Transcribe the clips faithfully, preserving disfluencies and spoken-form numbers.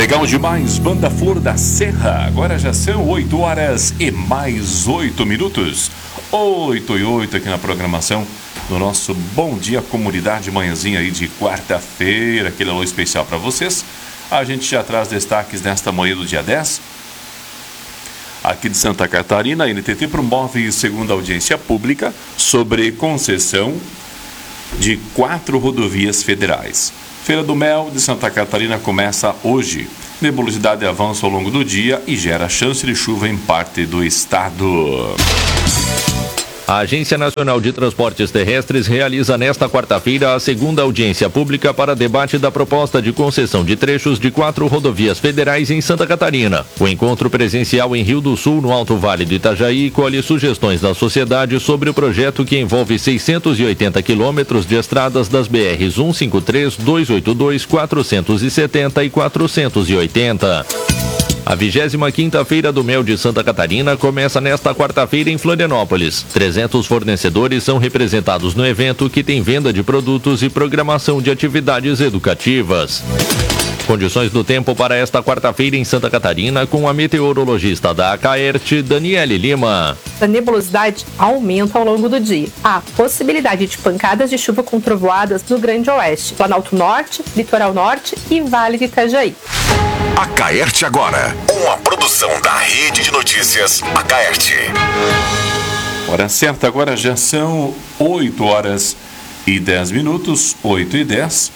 Legal demais, Banda Flor da Serra. Agora já são oito horas e mais oito minutos. oito e oito aqui na programação do nosso Bom Dia Comunidade, manhãzinha aí de quarta-feira. Aquele alô especial para vocês. A gente já traz destaques nesta manhã do dia dez. Aqui de Santa Catarina, a N T T promove segunda audiência pública sobre concessão de quatro rodovias federais. Feira do Mel de Santa Catarina começa hoje. Nebulosidade avança ao longo do dia e gera chance de chuva em parte do estado. A Agência Nacional de Transportes Terrestres realiza nesta quarta-feira a segunda audiência pública para debate da proposta de concessão de trechos de quatro rodovias federais em Santa Catarina. O encontro presencial em Rio do Sul, no Alto Vale do Itajaí, colhe sugestões da sociedade sobre o projeto que envolve seiscentos e oitenta quilômetros de estradas das B Rs cento e cinquenta e três, duzentos e oitenta e dois, quatrocentos e setenta e quatrocentos e oitenta. A vigésima quinta Feira do Mel de Santa Catarina começa nesta quarta-feira em Florianópolis. trezentos fornecedores são representados no evento, que tem venda de produtos e programação de atividades educativas. Condições do tempo para esta quarta-feira em Santa Catarina com a meteorologista da Acaerte, Daniele Lima. A nebulosidade aumenta ao longo do dia. Há possibilidade de pancadas de chuva com trovoadas no Grande Oeste, Planalto Norte, Litoral Norte e Vale do Itajaí. Acaerte agora, uma produção da Rede de Notícias Acaerte. Hora certa, agora já são oito horas e dez minutos, oito e dez.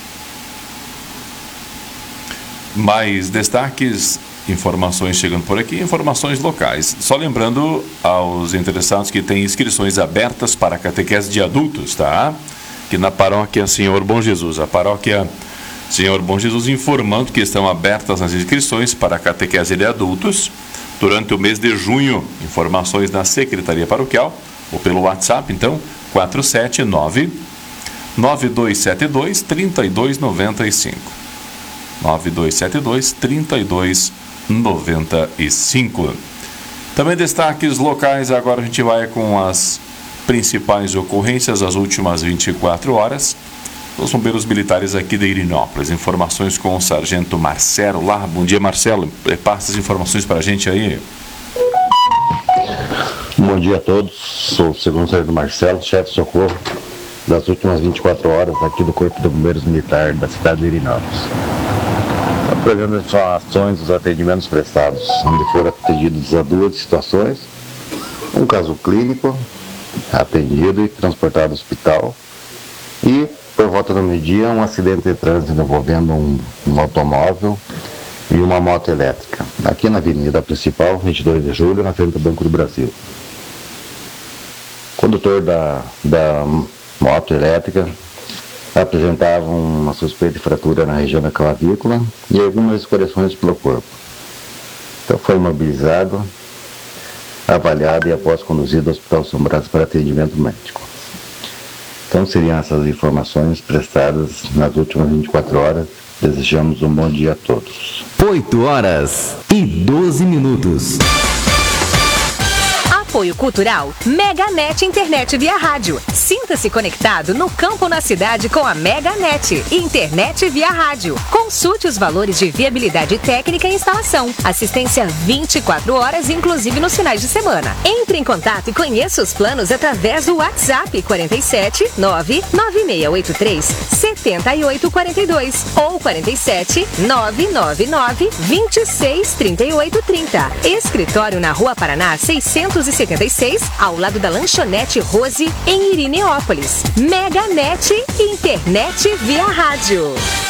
Mais destaques, informações chegando por aqui, informações locais. Só lembrando aos interessados que tem inscrições abertas para a catequese de adultos, tá? Que na paróquia Senhor Bom Jesus, a paróquia Senhor Bom Jesus informando que estão abertas as inscrições para a catequese de adultos durante o mês de junho. Informações na Secretaria Paroquial ou pelo WhatsApp, então, quatro sete nove, nove dois sete dois, três dois nove cinco. nove dois sete dois, três dois nove cinco. Também destaques locais, agora a gente vai com as principais ocorrências das últimas vinte e quatro horas. Os bombeiros militares aqui de Irinópolis. Informações com o sargento Marcelo lá. Bom dia, Marcelo. Passa as informações para a gente aí. Bom dia a todos. Sou o segundo sargento Marcelo, chefe de socorro das últimas vinte e quatro horas aqui do Corpo de Bombeiros Militar da cidade de Irinópolis. Apresentando as informações dos atendimentos prestados, onde foram atendidos a duas situações. Um caso clínico, atendido e transportado ao hospital. E por volta do meio-dia, um acidente de trânsito envolvendo um, um automóvel e uma moto elétrica, aqui na avenida principal, vinte e dois de julho, na frente do Banco do Brasil. O condutor da, da moto elétrica apresentava uma suspeita de fratura na região da clavícula e algumas escoriações pelo corpo. Então foi imobilizado, avaliado e após conduzido ao Hospital São Brás para atendimento médico. Então seriam essas informações prestadas nas últimas vinte e quatro horas. Desejamos um bom dia a todos. oito horas e doze minutos. Apoio Cultural MegaNet Internet via rádio. Sinta-se conectado no campo ou na cidade com a MegaNet Internet via rádio. Consulte os valores de viabilidade técnica e instalação. Assistência vinte e quatro horas, inclusive nos finais de semana. Entre em contato e conheça os planos através do WhatsApp quarenta e sete, nove nove seis oito três, sete oito quatro dois ou quarenta e sete, nove nove nove, vinte e seis, trinta e oito, trinta. Escritório na Rua Paraná seiscentos e setenta e seis, ao lado da Lanchonete Rose, em Irineópolis. MegaNet Internet via rádio.